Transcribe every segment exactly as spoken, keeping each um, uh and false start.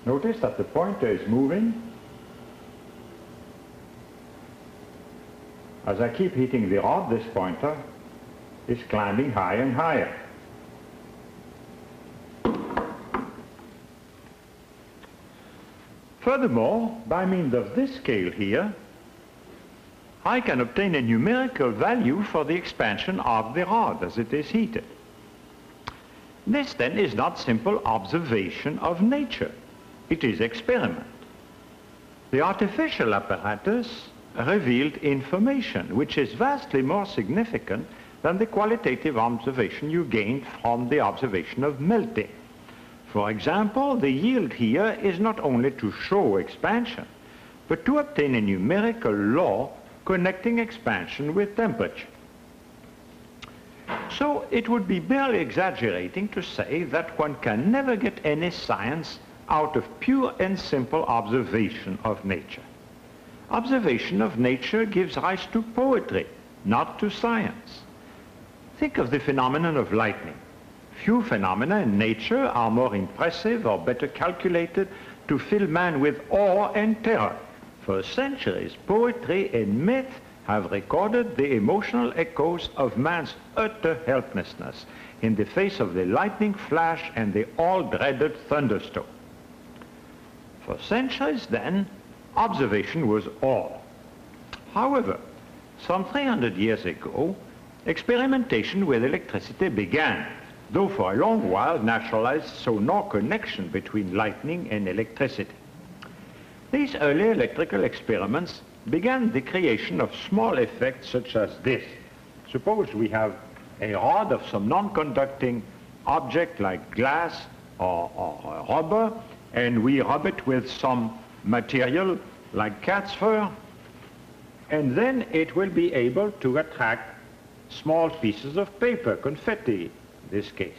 Notice that the pointer is moving. As I keep hitting the rod, this pointer is climbing higher and higher. Furthermore, by means of this scale here, I can obtain a numerical value for the expansion of the rod as it is heated. This then is not simple observation of nature. It is experiment. The artificial apparatus revealed information which is vastly more significant than the qualitative observation you gained from the observation of melting. For example, the yield here is not only to show expansion, but to obtain a numerical law connecting expansion with temperature. So it would be barely exaggerating to say that one can never get any science out of pure and simple observation of nature. Observation of nature gives rise to poetry, not to science. Think of the phenomenon of lightning. Few phenomena in nature are more impressive or better calculated to fill man with awe and terror. For centuries, poetry and myth have recorded the emotional echoes of man's utter helplessness in the face of the lightning flash and the all-dreaded thunderstorm. For centuries, then, observation was all. However, some three hundred years ago, experimentation with electricity began, though for a long while naturalists saw no connection between lightning and electricity. These early electrical experiments began the creation of small effects such as this. Suppose we have a rod of some non-conducting object like glass or, or rubber, and we rub it with some material like cat's fur, and then it will be able to attract small pieces of paper, confetti in this case.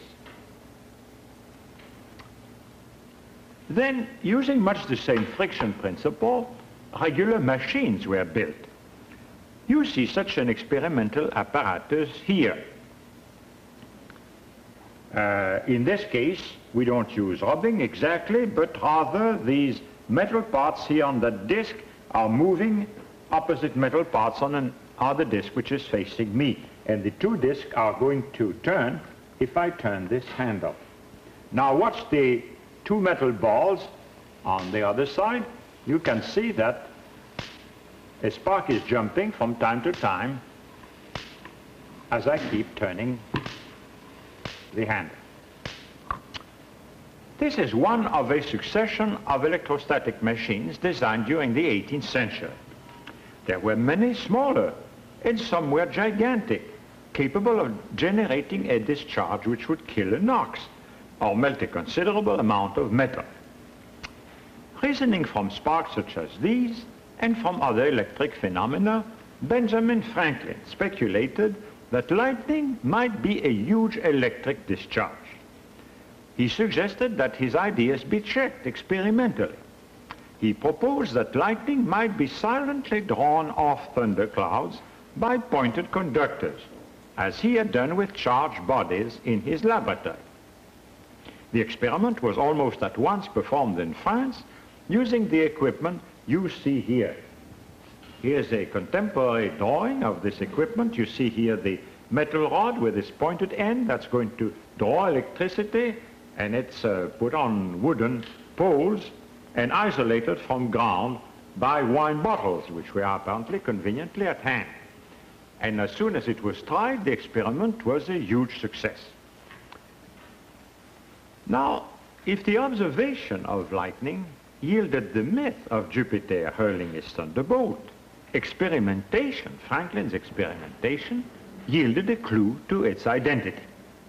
Then, using much the same friction principle, regular machines were built. You see such an experimental apparatus here. Uh, in this case, we don't use rubbing exactly, but rather these metal parts here on the disc are moving opposite metal parts on an other disc which is facing me. And the two discs are going to turn if I turn this handle. Now watch the two metal balls on the other side. You can see that a spark is jumping from time to time as I keep turning the handle. This is one of a succession of electrostatic machines designed during the eighteenth century. There were many smaller, and some were gigantic, capable of generating a discharge which would kill an ox or melt a considerable amount of metal. Reasoning from sparks such as these and from other electric phenomena, Benjamin Franklin speculated that lightning might be a huge electric discharge. He suggested that his ideas be checked experimentally. He proposed that lightning might be silently drawn off thunderclouds by pointed conductors, as he had done with charged bodies in his laboratory. The experiment was almost at once performed in France using the equipment you see here. Here's a contemporary drawing of this equipment. You see here the metal rod with its pointed end that's going to draw electricity, and it's uh, put on wooden poles and isolated from ground by wine bottles, which were apparently conveniently at hand. And as soon as it was tried, the experiment was a huge success. Now, if the observation of lightning yielded the myth of Jupiter hurling his thunderbolt, experimentation, Franklin's experimentation, yielded a clue to its identity.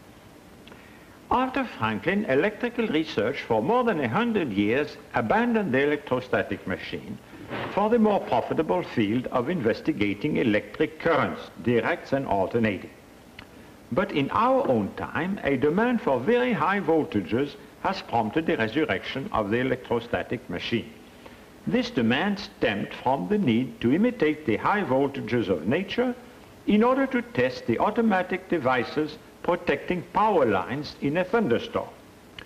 After Franklin, electrical research for more than a hundred years abandoned the electrostatic machine for the more profitable field of investigating electric currents, directs and alternating. But in our own time, a demand for very high voltages has prompted the resurrection of the electrostatic machine. This demand stemmed from the need to imitate the high voltages of nature in order to test the automatic devices protecting power lines in a thunderstorm.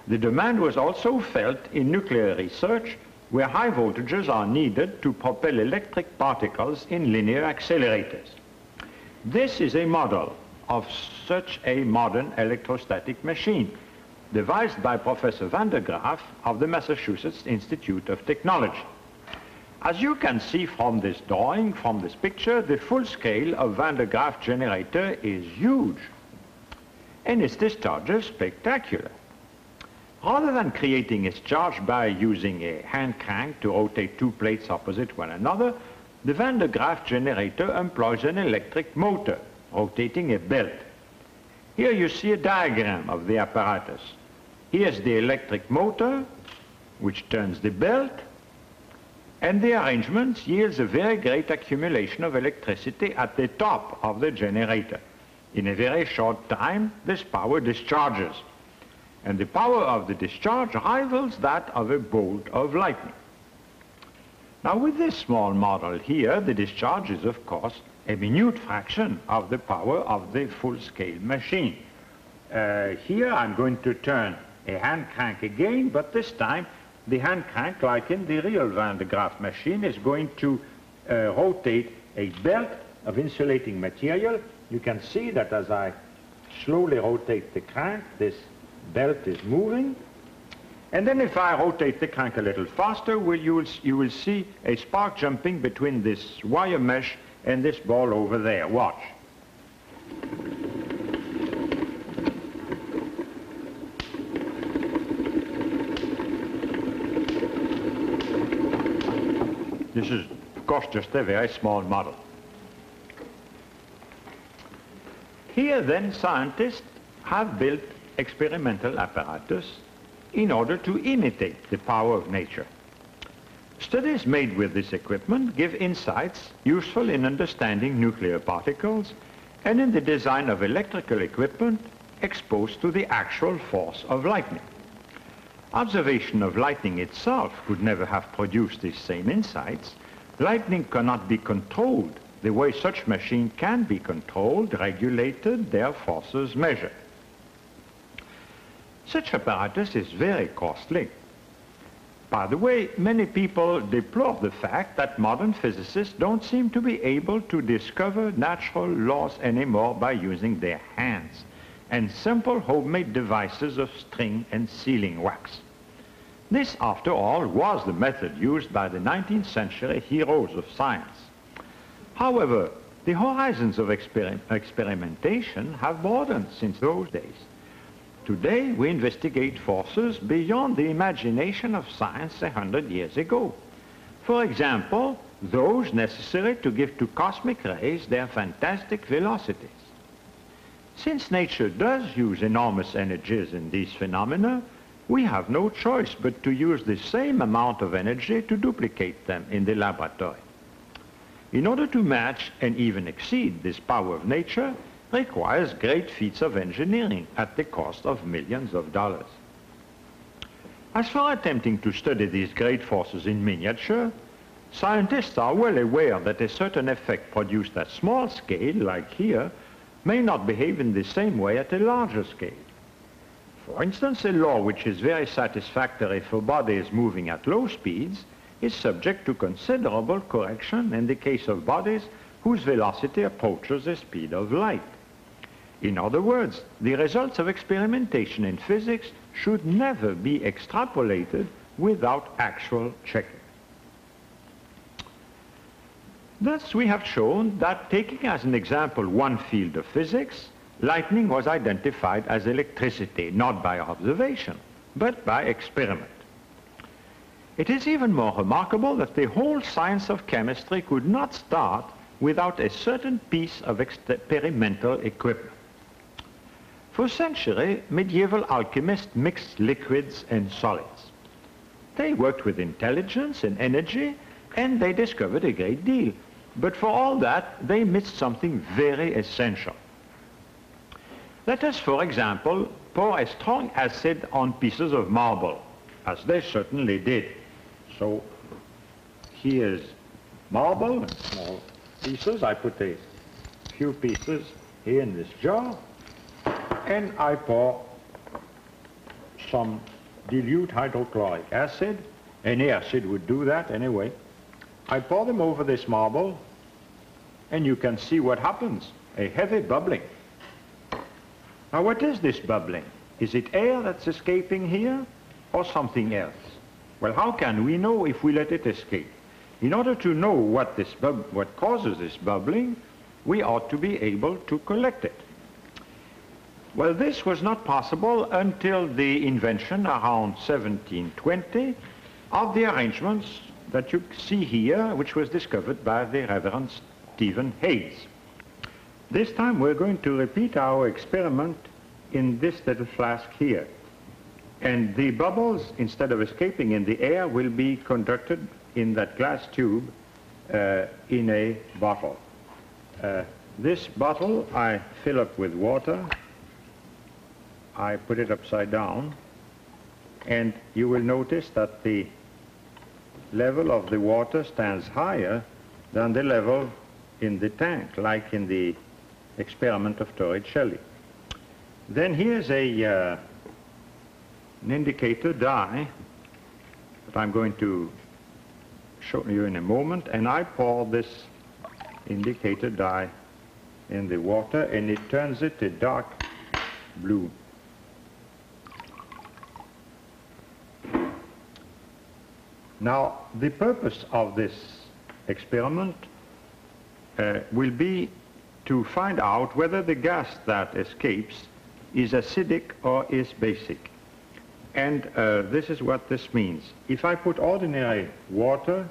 The demand was also felt in nuclear research, where high voltages are needed to propel electric particles in linear accelerators. This is a model of such a modern electrostatic machine, devised by Professor Van der Graaf of the Massachusetts Institute of Technology. As you can see from this drawing, from this picture, the full scale of Van der Graaf generator is huge, and its discharge is spectacular. Rather than creating its charge by using a hand crank to rotate two plates opposite one another, the Van der Graaf generator employs an electric motor rotating a belt. Here you see a diagram of the apparatus. Here's the electric motor, which turns the belt, and the arrangement yields a very great accumulation of electricity at the top of the generator. In a very short time, this power discharges, and the power of the discharge rivals that of a bolt of lightning. Now, with this small model here, the discharge is, of course, a minute fraction of the power of the full-scale machine. Uh, here I'm going to turn a hand crank again, but this time the hand crank, like in the real Van der Graaf machine, is going to uh, rotate a belt of insulating material. You can see that as I slowly rotate the crank, this belt is moving. And then if I rotate the crank a little faster, well, you, will, you will see a spark jumping between this wire mesh and this ball over there. Watch. This is, of course, just a very small model. Here, then, scientists have built experimental apparatus in order to imitate the power of nature. Studies made with this equipment give insights useful in understanding nuclear particles and in the design of electrical equipment exposed to the actual force of lightning. Observation of lightning itself could never have produced these same insights. Lightning cannot be controlled the way such machine can be controlled, regulated, their forces measured. Such apparatus is very costly. By the way, many people deplore the fact that modern physicists don't seem to be able to discover natural laws anymore by using their hands and simple homemade devices of string and sealing wax. This, after all, was the method used by the nineteenth century heroes of science. However, the horizons of exper- experimentation have broadened since those days. Today, we investigate forces beyond the imagination of science a hundred years ago. For example, those necessary to give to cosmic rays their fantastic velocities. Since nature does use enormous energies in these phenomena, we have no choice but to use the same amount of energy to duplicate them in the laboratory. In order to match and even exceed this power of nature, requires great feats of engineering at the cost of millions of dollars. As for attempting to study these great forces in miniature, scientists are well aware that a certain effect produced at small scale, like here, may not behave in the same way at a larger scale. For instance, a law which is very satisfactory for bodies moving at low speeds is subject to considerable correction in the case of bodies whose velocity approaches the speed of light. In other words, the results of experimentation in physics should never be extrapolated without actual checking. Thus, we have shown that, taking as an example one field of physics, lightning was identified as electricity, not by observation, but by experiment. It is even more remarkable that the whole science of chemistry could not start without a certain piece of experimental equipment. For centuries, medieval alchemists mixed liquids and solids. They worked with intelligence and energy, and they discovered a great deal. But for all that, they missed something very essential. Let us, for example, pour a strong acid on pieces of marble, as they certainly did. So here's marble in small pieces. I put a few pieces here in this jar, and I pour some dilute hydrochloric acid. Any acid would do that anyway. I pour them over this marble, and you can see what happens, a heavy bubbling. Now what is this bubbling? Is it air that's escaping here, or something else? Well, how can we know if we let it escape? In order to know what, this bub what causes this bubbling, we ought to be able to collect it. Well, this was not possible until the invention around seventeen twenty of the arrangements that you see here, which was discovered by the Reverend Stephen Hayes. This time we're going to repeat our experiment in this little flask here. And the bubbles, instead of escaping in the air, will be conducted in that glass tube uh, in a bottle. Uh, this bottle I fill up with water. I put it upside down, and you will notice that the level of the water stands higher than the level in the tank, like in the experiment of Torricelli. Then here's a, uh, an indicator dye that I'm going to show you in a moment, and I pour this indicator dye in the water, and it turns it a dark blue. Now, the purpose of this experiment uh, will be to find out whether the gas that escapes is acidic or is basic. And uh, this is what this means. If I put ordinary water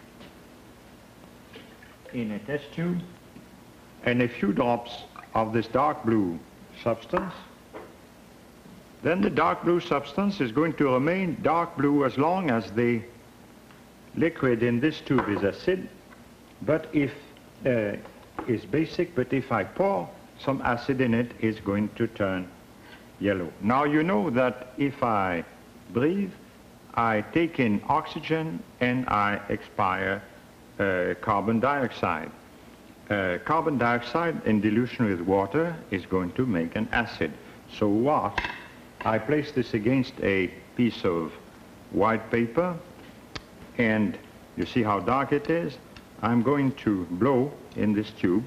in a test tube and a few drops of this dark blue substance, then the dark blue substance is going to remain dark blue as long as the liquid in this tube is acid, but if uh, is basic, but if I pour some acid in it, it's going to turn yellow. Now you know that if I breathe, I take in oxygen and I expire uh, carbon dioxide. Uh, carbon dioxide in dilution with water is going to make an acid. So what? I place this against a piece of white paper, and you see how dark it is. I'm going to blow in this tube.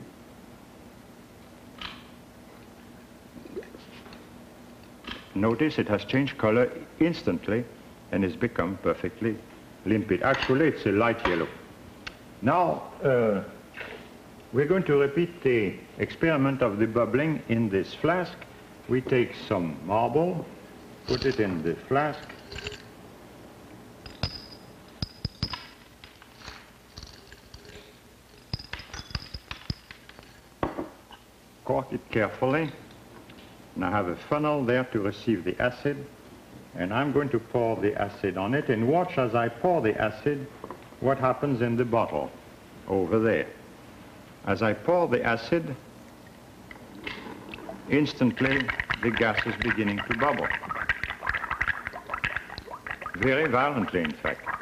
Notice it has changed color instantly and has become perfectly limpid. Actually, it's a light yellow. Now, uh, we're going to repeat the experiment of the bubbling in this flask. We take some marble, put it in the flask, cork it carefully, and I have a funnel there to receive the acid, and I'm going to pour the acid on it, and watch as I pour the acid what happens in the bottle over there. As I pour the acid, instantly the gas is beginning to bubble, very violently in fact.